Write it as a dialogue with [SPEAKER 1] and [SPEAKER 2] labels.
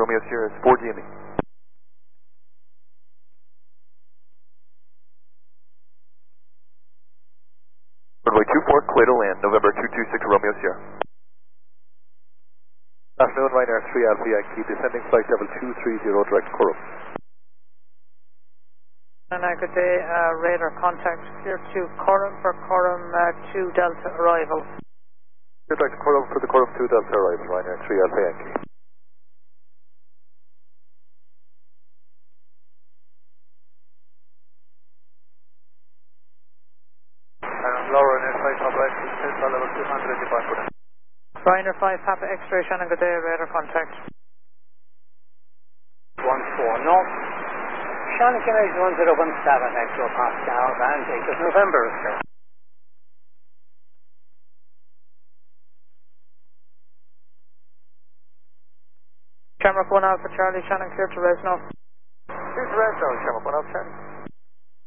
[SPEAKER 1] Romeo Sierra is 4 GME. Runway 24, clear to land, November 226 Romeo Sierra.
[SPEAKER 2] Afternoon, Ryanair 3 Alpha Yankee, descending flight level 230, direct Curram.
[SPEAKER 3] And good day, radar contact clear to Curram for Curram 2 Delta arrival.
[SPEAKER 2] Direct Curram for the Curram 2 Delta arrival, Ryanair 3 Alpha Yankee. Lower Ryanair 5 Papa X-ray, central level 200, departure.
[SPEAKER 3] Ryanair 5 Papa X-ray, Shannon, good day, radar contact.
[SPEAKER 4] 14 north. Shannon Canadian 1017 hectopascals and 8 of November, sir.
[SPEAKER 3] Shamrock 1 Alpha Charlie, Shannon clear to Resno.
[SPEAKER 2] Clear to Resno, Shamrock 1 Alpha Charlie.